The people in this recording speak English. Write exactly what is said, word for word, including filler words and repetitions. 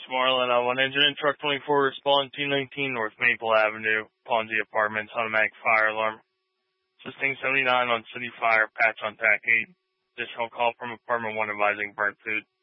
Marlin. Uh, one engine in truck twenty-four, respond two nineteen North Maple Avenue, Ponzi Apartments, automatic fire alarm. Sustain seventy-nine on city fire, patch on T A C eight. Additional call from apartment one advising burnt food.